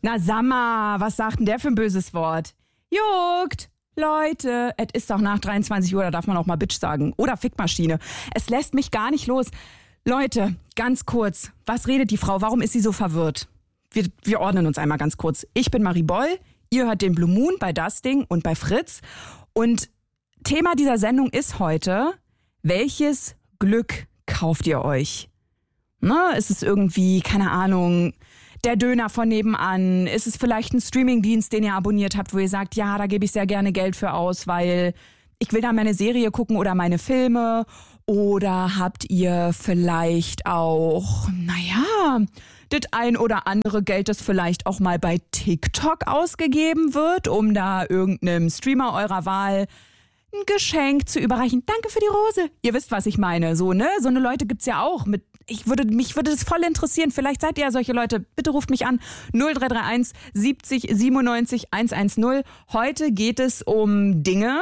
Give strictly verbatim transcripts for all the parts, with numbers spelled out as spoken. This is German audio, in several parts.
Na Sammer, was sagt denn der für ein böses Wort? Juckt! Leute, es ist doch nach dreiundzwanzig Uhr, da darf man auch mal Bitch sagen. Oder Fickmaschine. Es lässt mich gar nicht los. Leute, ganz kurz, was redet die Frau? Warum ist sie so verwirrt? Wir, wir ordnen uns einmal ganz kurz. Ich bin Marie Boll, ihr hört den Blue Moon bei Das Ding und bei Fritz. Und Thema dieser Sendung ist heute, welches Glück kauft ihr euch? Na, ist es irgendwie, keine Ahnung, der Döner von nebenan? Ist es vielleicht ein Streamingdienst, den ihr abonniert habt, wo ihr sagt, ja, da gebe ich sehr gerne Geld für aus, weil ich will da meine Serie gucken oder meine Filme? Oder habt ihr vielleicht auch, naja, das ein oder andere Geld, das vielleicht auch mal bei TikTok ausgegeben wird, um da irgendeinem Streamer eurer Wahl ein Geschenk zu überreichen? Danke für die Rose. Ihr wisst, was ich meine. So, ne? So eine Leute gibt's ja auch. Mit, ich würde, mich würde das voll interessieren. Vielleicht seid ihr ja solche Leute. Bitte ruft mich an. null drei drei eins siebzig siebenundneunzig hundertzehn. Heute geht es um Dinge,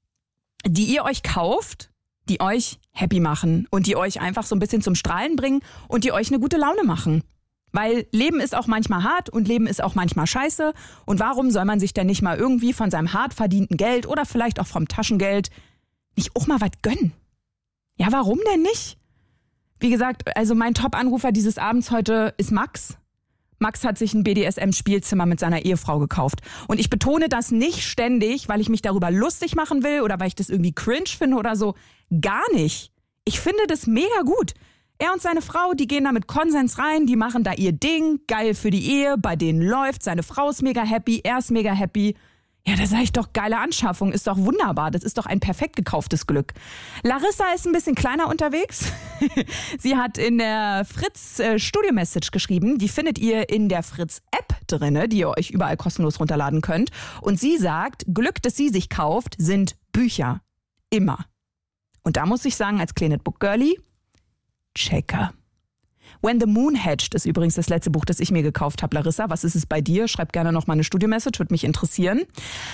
die ihr euch kauft, die euch happy machen und die euch einfach so ein bisschen zum Strahlen bringen und die euch eine gute Laune machen. Weil Leben ist auch manchmal hart und Leben ist auch manchmal scheiße. Und warum soll man sich denn nicht mal irgendwie von seinem hart verdienten Geld oder vielleicht auch vom Taschengeld nicht auch mal was gönnen? Ja, warum denn nicht? Wie gesagt, also mein Top-Anrufer dieses Abends heute ist Max. Max hat sich ein B D S M-Spielzimmer mit seiner Ehefrau gekauft. Und ich betone das nicht ständig, weil ich mich darüber lustig machen will oder weil ich das irgendwie cringe finde oder so. Gar nicht. Ich finde das mega gut. Er und seine Frau, die gehen da mit Konsens rein, die machen da ihr Ding, geil für die Ehe, bei denen läuft, seine Frau ist mega happy, er ist mega happy. Ja, da sage ich doch, geile Anschaffung, ist doch wunderbar, das ist doch ein perfekt gekauftes Glück. Larissa ist ein bisschen kleiner unterwegs. Sie hat in der Fritz äh, Studio-Message geschrieben, die findet ihr in der Fritz-App drinne, die ihr euch überall kostenlos runterladen könnt. Und sie sagt, Glück, das sie sich kauft, sind Bücher. Immer. Und da muss ich sagen, als kleine Book-Girlie, Checker. When the Moon Hatched ist übrigens das letzte Buch, das ich mir gekauft habe, Larissa. Was ist es bei dir? Schreib gerne noch mal eine Studio-Message, würde mich interessieren.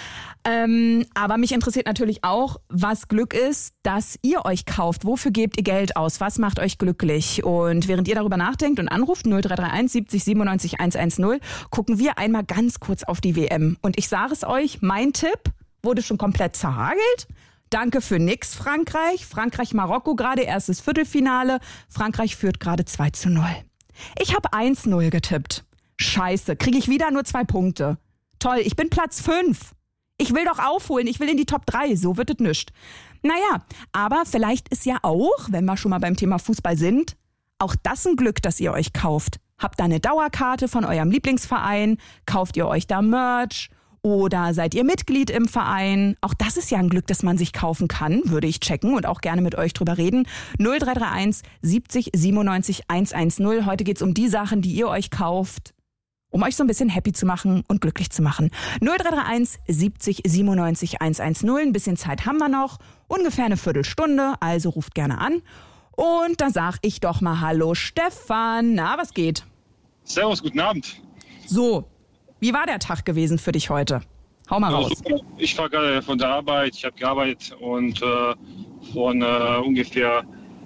Ähm, aber mich interessiert natürlich auch, was Glück ist, das ihr euch kauft. Wofür gebt ihr Geld aus? Was macht euch glücklich? Und während ihr darüber nachdenkt und anruft, null drei drei eins siebzig siebenundneunzig hundertzehn, gucken wir einmal ganz kurz auf die W M. Und ich sage es euch, mein Tipp wurde schon komplett zerhagelt. Danke für nix, Frankreich. Frankreich-Marokko gerade, erstes Viertelfinale. Frankreich führt gerade zwei zu null. Ich habe eins null getippt. Scheiße, kriege ich wieder nur zwei Punkte. Toll, ich bin Platz fünf. Ich will doch aufholen, ich will in die Top drei. So wird es nischt. Naja, aber vielleicht ist ja auch, wenn wir schon mal beim Thema Fußball sind, auch das ein Glück, dass ihr euch kauft. Habt da eine Dauerkarte von eurem Lieblingsverein? Kauft ihr euch da Merch? Oder seid ihr Mitglied im Verein? Auch das ist ja ein Glück, das man sich kaufen kann, würde ich checken und auch gerne mit euch drüber reden. null drei drei eins siebzig siebenundneunzig hundertzehn. Heute geht's um die Sachen, die ihr euch kauft, um euch so ein bisschen happy zu machen und glücklich zu machen. null drei drei eins siebzig siebenundneunzig hundertzehn. Ein bisschen Zeit haben wir noch, ungefähr eine Viertelstunde, also ruft gerne an. Und da sag ich doch mal Hallo Stefan, na, was geht? Servus, guten Abend. So. Wie war der Tag gewesen für dich heute? Hau mal raus. Also, ich war gerade von der Arbeit, ich habe gearbeitet und äh, von äh, ungefähr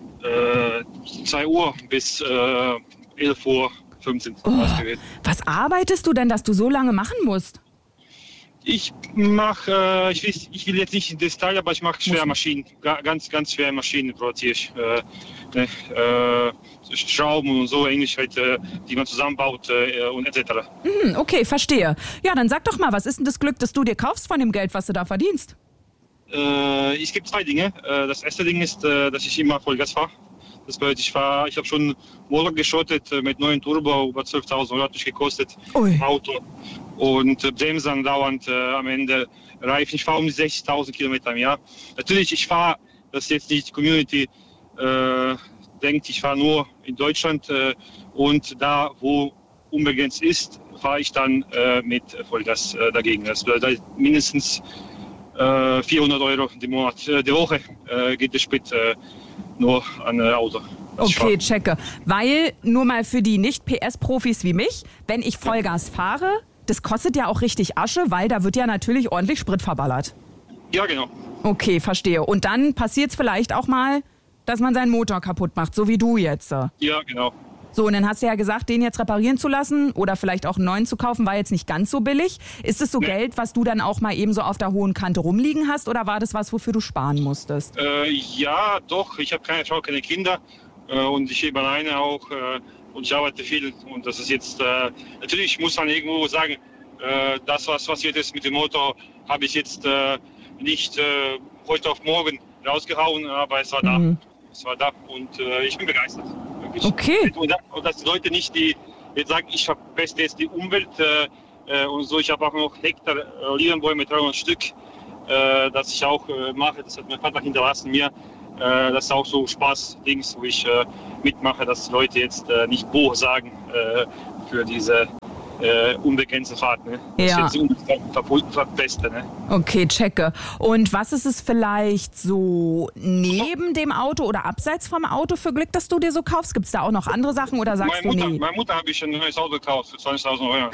äh, zwei Uhr bis äh, elf Uhr fünfzehn oh, war es gewesen. Was arbeitest du denn, dass du so lange machen musst? Ich mache, äh, ich, will, ich will jetzt nicht in Detail, aber ich mache schwere Maschinen, Ga- ganz, ganz schwere Maschinen produziere ich. Äh, ne, äh, Schrauben und so ähnlich, halt, äh, die man zusammenbaut äh, und et cetera. Hm, okay, verstehe. Ja, dann sag doch mal, was ist denn das Glück, das du dir kaufst von dem Geld, was du da verdienst? Äh, es gibt zwei Dinge. Äh, das erste Ding ist, äh, dass ich immer Vollgas fahre. Das bedeutet, ich fahre, ich habe schon Motor geschrottet äh, mit neuen Turbo, über zwölftausend Euro hat mich gekostet, Ui. Auto. Und äh, Bremsen dauernd äh, am Ende Reifen. Ich fahre um die sechzigtausend Kilometer im Jahr. Natürlich, ich fahre, das ist jetzt nicht die Community äh, denkt, ich fahre nur in Deutschland äh, und da, wo unbegrenzt ist, fahre ich dann äh, mit Vollgas äh, dagegen. Das bedeutet mindestens äh, vierhundert Euro die Monat, äh, die Woche äh, geht der Sprit äh, nur an äh, Auto. Okay, checke. Weil, nur mal für die Nicht-P S-Profis wie mich, wenn ich Vollgas fahre, das kostet ja auch richtig Asche, weil da wird ja natürlich ordentlich Sprit verballert. Ja, genau. Okay, verstehe. Und dann passiert es vielleicht auch mal, dass man seinen Motor kaputt macht, so wie du jetzt. Ja, genau. So, und dann hast du ja gesagt, den jetzt reparieren zu lassen oder vielleicht auch einen neuen zu kaufen, war jetzt nicht ganz so billig. Ist es so nee. Geld, was du dann auch mal eben so auf der hohen Kante rumliegen hast oder war das was, wofür du sparen musstest? Äh, ja, doch. Ich habe keine Frau, keine Kinder äh, und ich lebe alleine auch äh, und ich arbeite viel. Und das ist jetzt, äh, natürlich muss man irgendwo sagen, äh, das, was passiert ist mit dem Motor, habe ich jetzt äh, nicht äh, heute auf morgen rausgehauen, aber es war mhm. da. Es war da und äh, ich bin begeistert. Wirklich. Okay. Und, und dass die Leute nicht, die jetzt sagen, ich verpeste jetzt die Umwelt äh, und so. Ich habe auch noch Hektar äh, Olivenbäume, dreihundert Stück, äh, das ich auch äh, mache. Das hat mein Vater hinterlassen mir. Äh, das ist auch so Spaß-Dings, wo ich äh, mitmache, dass die Leute jetzt äh, nicht Boh sagen äh, für diese Äh, unbegrenzte Fahrt, ne? Das ja. ist jetzt die Verpeste, ne? Okay, checke. Und was ist es vielleicht so neben dem Auto oder abseits vom Auto für Glück, dass du dir so kaufst? Gibt es da auch noch andere Sachen oder sagst meine Mutter, du nee? Meine Mutter habe ich ein neues Auto gekauft für zwanzigtausend Euro.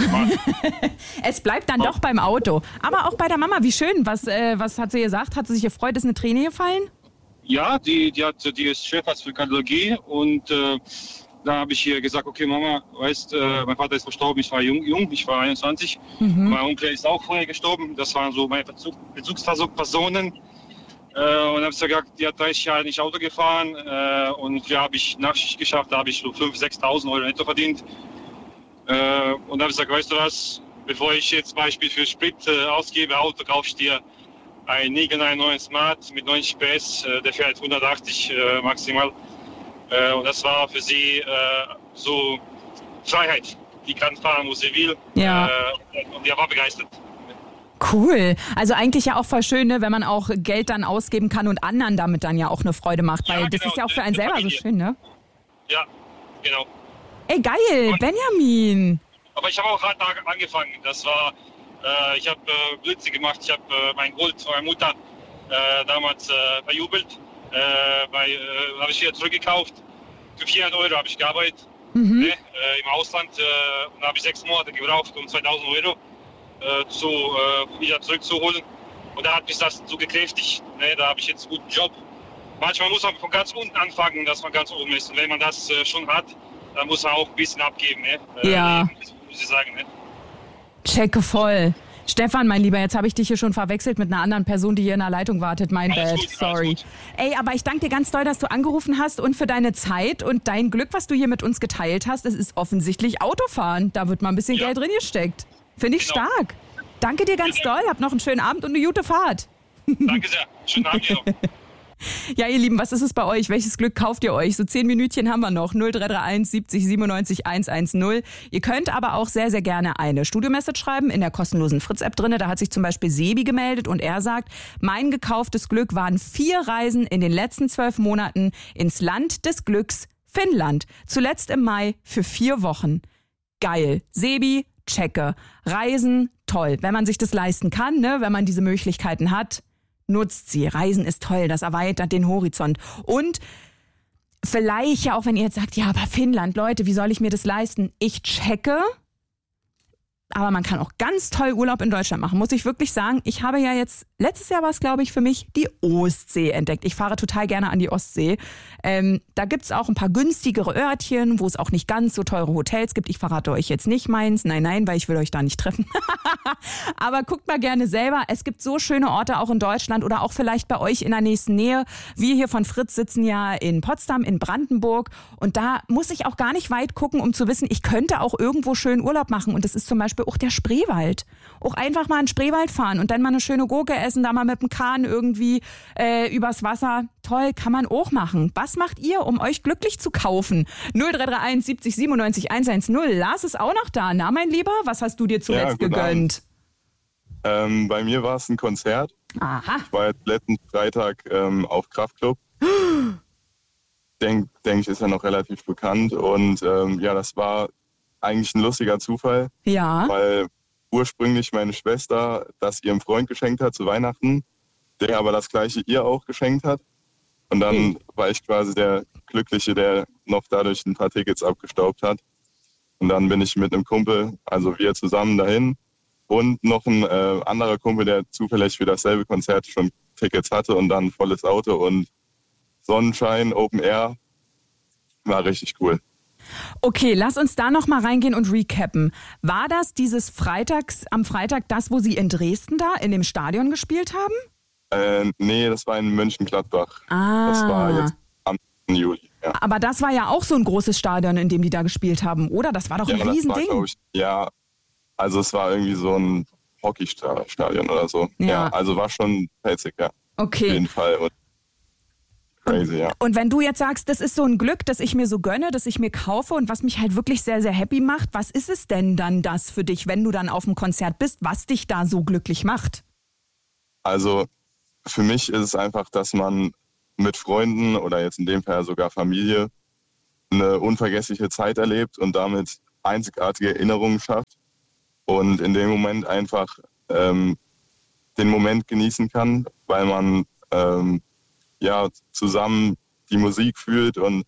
Es bleibt dann oh. doch beim Auto. Aber auch bei der Mama, wie schön. Was, äh, was hat sie gesagt? Hat sie sich gefreut? Ist eine Träne gefallen? Ja, die, die, hat, die ist Chefarzt für Kardiologie und äh, da habe ich ihr gesagt, okay Mama, weißt, äh, mein Vater ist verstorben, ich war jung, jung ich war einundzwanzig. Mhm. Mein Onkel ist auch vorher gestorben, das waren so meine Bezug, Bezugspersonen. Äh, und dann habe ich gesagt, die hat dreißig Jahre nicht Auto gefahren äh, und ja, habe ich Nachschicht geschafft, da habe ich so fünftausend, sechstausend Euro netto verdient. Äh, und dann habe ich gesagt, weißt du was, bevor ich jetzt Beispiel für Sprit äh, ausgebe, Auto, kaufst du dir ein niegelnagelneuen neuen Smart mit neunzig P S, äh, der fährt hundertachtzig äh, maximal. Äh, und das war für sie äh, so Freiheit. Die kann fahren, wo sie will. Ja. Äh, und die war begeistert. Cool. Also eigentlich ja auch voll schön, ne, wenn man auch Geld dann ausgeben kann und anderen damit dann ja auch eine Freude macht. Weil ja, das genau, ist ja auch für einen selber Familie. So schön, ne? Ja, genau. Ey, geil, und, Benjamin. Aber ich habe auch hart angefangen. Das war, äh, ich habe äh, Blödsinn gemacht. Ich habe äh, mein Gold von meiner Mutter äh, damals äh, verjubelt. Äh, bei, äh, habe ich wieder zurückgekauft. Für vierhundert Euro habe ich gearbeitet mhm. ne, äh, im Ausland äh, und habe ich sechs Monate gebraucht, um zweitausend Euro äh, zu, äh, wieder zurückzuholen. Und da hat mich das so gekräftigt. Ne, da habe ich jetzt einen guten Job. Manchmal muss man von ganz unten anfangen, dass man ganz oben ist. Und wenn man das äh, schon hat, dann muss man auch ein bisschen abgeben. Ne? Äh, ja. Muss ich sagen. Ne? Checke voll. Stefan, mein Lieber, jetzt habe ich dich hier schon verwechselt mit einer anderen Person, die hier in der Leitung wartet. Mein Bad, sorry. Ey, aber ich danke dir ganz doll, dass du angerufen hast und für deine Zeit und dein Glück, was du hier mit uns geteilt hast. Es ist offensichtlich Autofahren. Da wird mal ein bisschen ja. Geld drin gesteckt. Finde ich genau. stark. Danke dir ganz ja. doll. Hab noch einen schönen Abend und eine gute Fahrt. Danke sehr. Schönen Abend dir noch. Ja, ihr Lieben, was ist es bei euch? Welches Glück kauft ihr euch? So zehn Minütchen haben wir noch. null drei drei eins siebzig siebenundneunzig hundertzehn. Ihr könnt aber auch sehr, sehr gerne eine Studio-Message schreiben in der kostenlosen Fritz-App drin. Da hat sich zum Beispiel Sebi gemeldet und er sagt, mein gekauftes Glück waren vier Reisen in den letzten zwölf Monaten ins Land des Glücks, Finnland. Zuletzt im Mai für vier Wochen. Geil. Sebi, checke. Reisen, toll. Wenn man sich das leisten kann, ne? Wenn man diese Möglichkeiten hat, nutzt sie. Reisen ist toll, das erweitert den Horizont. Und vielleicht ja auch, wenn ihr jetzt sagt, ja, aber Finnland, Leute, wie soll ich mir das leisten? Ich checke, aber man kann auch ganz toll Urlaub in Deutschland machen, muss ich wirklich sagen. Ich habe ja jetzt, letztes Jahr war es, glaube ich, für mich die Ostsee entdeckt. Ich fahre total gerne an die Ostsee. Ähm, da gibt's auch ein paar günstigere Örtchen, wo es auch nicht ganz so teure Hotels gibt. Ich verrate euch jetzt nicht meins. Nein, nein, weil ich will euch da nicht treffen. Aber guckt mal gerne selber. Es gibt so schöne Orte auch in Deutschland oder auch vielleicht bei euch in der nächsten Nähe. Wir hier von Fritz sitzen ja in Potsdam, in Brandenburg. Und da muss ich auch gar nicht weit gucken, um zu wissen, ich könnte auch irgendwo schön Urlaub machen. Und das ist zum Beispiel auch der Spreewald. Auch einfach mal in den Spreewald fahren und dann mal eine schöne Gurke essen, da mal mit dem Kahn irgendwie äh, übers Wasser. Toll, kann man auch machen. Was macht ihr, um euch glücklich zu kaufen? null drei drei eins siebzig siebenundneunzig hundertzehn. Lars ist auch noch da. Na, mein Lieber, was hast du dir zuletzt ja, gegönnt? Ähm, bei mir war es ein Konzert. Aha. Ich war jetzt letzten Freitag ähm, auf Kraftklub. Denke denk ich, ist ja noch relativ bekannt. Und ähm, ja, das war eigentlich ein lustiger Zufall. Ja. Weil ursprünglich meine Schwester das ihrem Freund geschenkt hat zu Weihnachten, der aber das gleiche ihr auch geschenkt hat. Und dann mhm. war ich quasi der Glückliche, der noch dadurch ein paar Tickets abgestaubt hat. Und dann bin ich mit einem Kumpel, also wir zusammen dahin und noch ein äh, anderer Kumpel, der zufällig für dasselbe Konzert schon Tickets hatte und dann volles Auto und Sonnenschein, Open Air, war richtig cool. Okay, lass uns da noch mal reingehen und recappen. War das dieses Freitags, am Freitag das, wo Sie in Dresden da in dem Stadion gespielt haben? Äh, nee, das war in Mönchengladbach. Ah. Das war jetzt am Juli. Ja. Aber das war ja auch so ein großes Stadion, in dem die da gespielt haben, oder? Das war doch ein ja, Riesending. Das war, ich, ja, also es war irgendwie so ein Hockeystadion oder so. Ja. ja also war schon pelzig, ja. Okay. Auf jeden Fall. Und crazy, ja. Und wenn du jetzt sagst, das ist so ein Glück, das ich mir so gönne, das ich mir kaufe und was mich halt wirklich sehr, sehr happy macht, was ist es denn dann das für dich, wenn du dann auf dem Konzert bist, was dich da so glücklich macht? Also für mich ist es einfach, dass man mit Freunden oder jetzt in dem Fall sogar Familie eine unvergessliche Zeit erlebt und damit einzigartige Erinnerungen schafft und in dem Moment einfach ähm, den Moment genießen kann, weil man ähm, ja zusammen die Musik fühlt und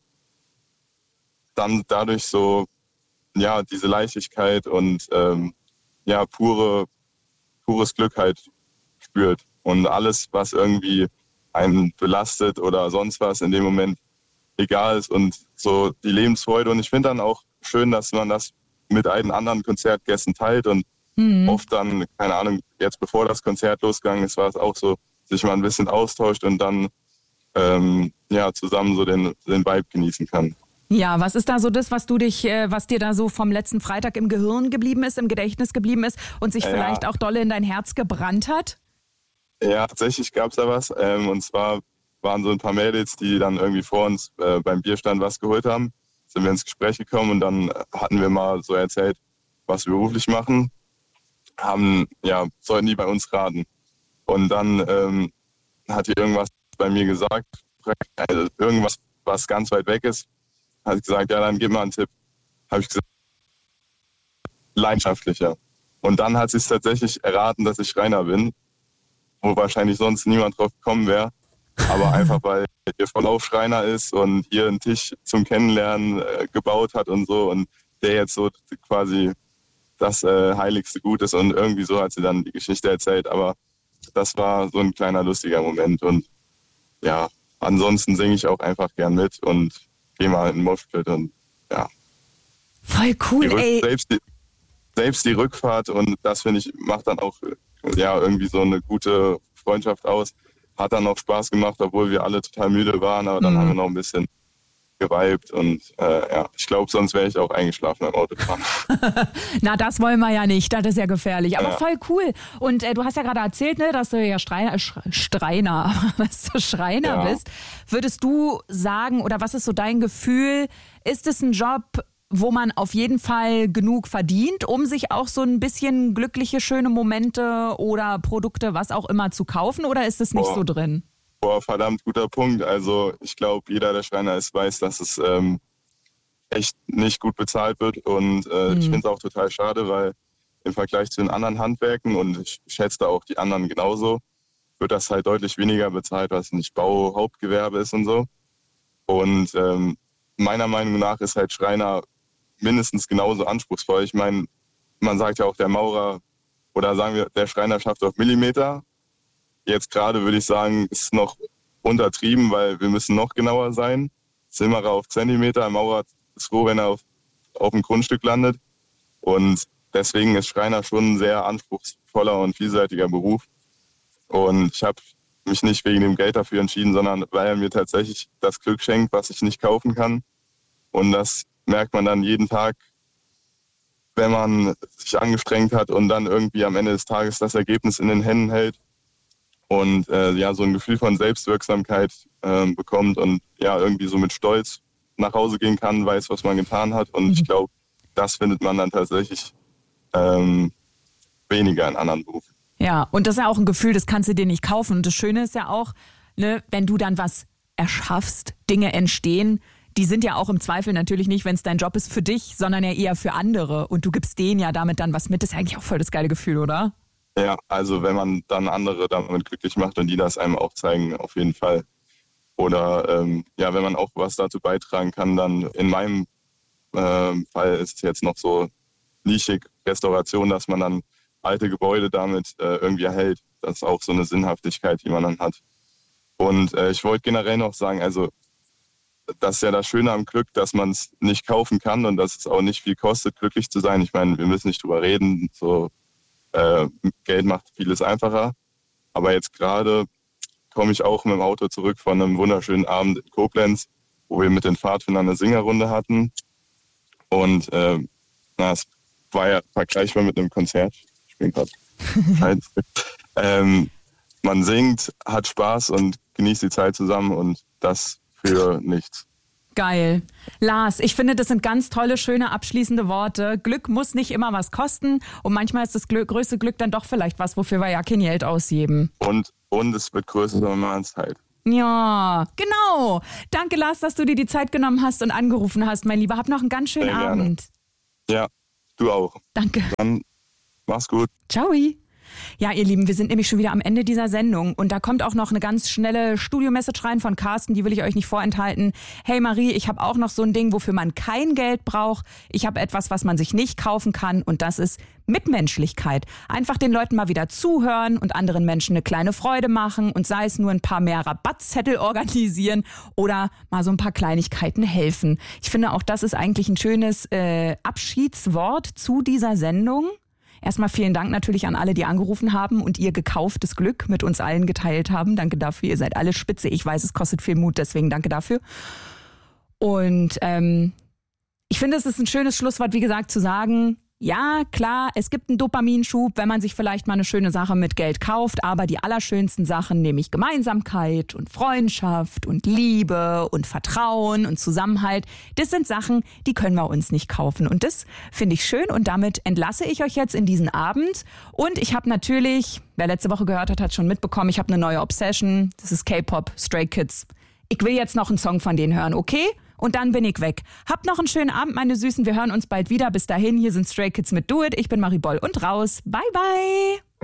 dann dadurch so ja diese Leichtigkeit und ähm, ja pure pures Glück halt spürt und alles, was irgendwie einen belastet oder sonst was in dem Moment egal ist und so die Lebensfreude. Und ich finde dann auch schön, dass man das mit allen anderen Konzertgästen teilt und mhm. oft dann, keine Ahnung, jetzt bevor das Konzert losgegangen ist, war es auch so, sich mal ein bisschen austauscht und dann ähm, ja, zusammen so den, den Vibe genießen kann. Ja, was ist da so das, was du dich, was dir da so vom letzten Freitag im Gehirn geblieben ist, im Gedächtnis geblieben ist und sich ja, vielleicht auch dolle in dein Herz gebrannt hat? Ja, tatsächlich gab es da was. Ähm, und zwar waren so ein paar Mädels, die dann irgendwie vor uns äh, beim Bierstand was geholt haben. Sind wir ins Gespräch gekommen und dann hatten wir mal so erzählt, was wir beruflich machen. Haben, ja, sollten die bei uns raten. Und dann ähm, hat die irgendwas bei mir gesagt, also irgendwas, was ganz weit weg ist. Hat sie gesagt, ja, dann gib mal einen Tipp. Habe ich gesagt, leidenschaftlicher. Und dann hat sie es tatsächlich erraten, dass ich Schreiner bin, wo wahrscheinlich sonst niemand drauf gekommen wäre. Aber einfach, weil ihr Verlauf Schreiner ist und hier einen Tisch zum Kennenlernen äh, gebaut hat und so und der jetzt so quasi das äh, heiligste Gut ist und irgendwie so hat sie dann die Geschichte erzählt. Aber das war so ein kleiner lustiger Moment und ja, ansonsten singe ich auch einfach gern mit und gehe mal in den Moshpit und ja. Voll cool, die Rück- ey. Selbst die, selbst die Rückfahrt und das, finde ich, macht dann auch ja, irgendwie so eine gute Freundschaft aus. Hat dann auch Spaß gemacht, obwohl wir alle total müde waren, aber dann mhm. haben wir noch ein bisschen geweibt und äh, ja, ich glaube, sonst wäre ich auch eingeschlafen beim Autofahren. Na, das wollen wir ja nicht, das ist ja gefährlich, aber ja. voll cool. Und äh, du hast ja gerade erzählt, ne, dass du ja Streiner, Streiner, dass du Schreiner ja. bist. Würdest du sagen, oder was ist so dein Gefühl, ist es ein Job, wo man auf jeden Fall genug verdient, um sich auch so ein bisschen glückliche, schöne Momente oder Produkte, was auch immer, zu kaufen? Oder ist es nicht Boah. so drin? Boah, verdammt guter Punkt. Also ich glaube, jeder, der Schreiner ist, weiß, dass es ähm, echt nicht gut bezahlt wird. Und äh, mhm. ich finde es auch total schade, weil im Vergleich zu den anderen Handwerken, und ich schätze da auch die anderen genauso, wird das halt deutlich weniger bezahlt, was nicht Bau, Hauptgewerbe ist und so. Und ähm, meiner Meinung nach ist halt Schreiner mindestens genauso anspruchsvoll. Ich meine, man sagt ja auch, der Maurer oder sagen wir, der Schreiner schafft auf Millimeter. Jetzt gerade würde ich sagen, ist noch untertrieben, weil wir müssen noch genauer sein. Zimmerer auf Zentimeter, ein Maurer ist froh, wenn er auf, auf dem Grundstück landet. Und deswegen ist Schreiner schon ein sehr anspruchsvoller und vielseitiger Beruf. Und ich habe mich nicht wegen dem Geld dafür entschieden, sondern weil er mir tatsächlich das Glück schenkt, was ich nicht kaufen kann. Und das merkt man dann jeden Tag, wenn man sich angestrengt hat und dann irgendwie am Ende des Tages das Ergebnis in den Händen hält und äh, ja so ein Gefühl von Selbstwirksamkeit äh, bekommt und ja irgendwie so mit Stolz nach Hause gehen kann, weiß, was man getan hat. Und mhm. ich glaube, das findet man dann tatsächlich ähm, weniger in anderen Berufen. Ja, und das ist ja auch ein Gefühl, das kannst du dir nicht kaufen. Und das Schöne ist ja auch, ne, wenn du dann was erschaffst, Dinge entstehen, die sind ja auch im Zweifel natürlich nicht, wenn es dein Job ist, für dich, sondern ja eher für andere. Und du gibst denen ja damit dann was mit. Das ist eigentlich auch voll das geile Gefühl, oder? Ja, also wenn man dann andere damit glücklich macht und die das einem auch zeigen, auf jeden Fall. Oder ähm, ja, wenn man auch was dazu beitragen kann, dann in meinem äh, Fall ist es jetzt noch so nischig Restauration, dass man dann alte Gebäude damit äh, irgendwie erhält. Das ist auch so eine Sinnhaftigkeit, die man dann hat. Und äh, ich wollte generell noch sagen, also das ist ja das Schöne am Glück, dass man es nicht kaufen kann und dass es auch nicht viel kostet, glücklich zu sein. Ich meine, wir müssen nicht drüber reden, so äh, Geld macht vieles einfacher. Aber jetzt gerade komme ich auch mit dem Auto zurück von einem wunderschönen Abend in Koblenz, wo wir mit den Pfadfindern eine Singerrunde hatten. Und äh, na, es war ja vergleichbar mit einem Konzert. Ich bin gerade ähm, man singt, hat Spaß und genießt die Zeit zusammen und das für nichts. Geil. Lars, ich finde, das sind ganz tolle, schöne, abschließende Worte. Glück muss nicht immer was kosten und manchmal ist das Glück, größte Glück dann doch vielleicht was, wofür wir ja kein Geld ausgeben. Und, und es wird größer, wenn man es teilt. Ja, genau. Danke, Lars, dass du dir die Zeit genommen hast und angerufen hast, mein Lieber. Hab noch einen ganz schönen Sehr Abend. Gerne. Ja, du auch. Danke. Dann mach's gut. Ciao. Ja, ihr Lieben, wir sind nämlich schon wieder am Ende dieser Sendung und da kommt auch noch eine ganz schnelle Studio-Message rein von Carsten, die will ich euch nicht vorenthalten. Hey Marie, ich habe auch noch so ein Ding, wofür man kein Geld braucht. Ich habe etwas, was man sich nicht kaufen kann und das ist Mitmenschlichkeit. Einfach den Leuten mal wieder zuhören und anderen Menschen eine kleine Freude machen und sei es nur ein paar mehr Rabattzettel organisieren oder mal so ein paar Kleinigkeiten helfen. Ich finde auch, das ist eigentlich ein schönes äh, Abschiedswort zu dieser Sendung. Erstmal vielen Dank natürlich an alle, die angerufen haben und ihr gekauftes Glück mit uns allen geteilt haben. Danke dafür, ihr seid alle spitze. Ich weiß, es kostet viel Mut, deswegen danke dafür. Und ähm, ich finde, es ist ein schönes Schlusswort, wie gesagt, zu sagen, ja, klar, es gibt einen Dopaminschub, wenn man sich vielleicht mal eine schöne Sache mit Geld kauft, aber die allerschönsten Sachen, nämlich Gemeinsamkeit und Freundschaft und Liebe und Vertrauen und Zusammenhalt, das sind Sachen, die können wir uns nicht kaufen. Und das finde ich schön und damit entlasse ich euch jetzt in diesen Abend. Und ich habe natürlich, wer letzte Woche gehört hat, hat schon mitbekommen, ich habe eine neue Obsession, das ist K-Pop, Stray Kids. Ich will jetzt noch einen Song von denen hören, okay? Und dann bin ich weg. Habt noch einen schönen Abend, meine Süßen. Wir hören uns bald wieder. Bis dahin, hier sind Stray Kids mit Do It. Ich bin Marie Boll und raus. Bye, bye.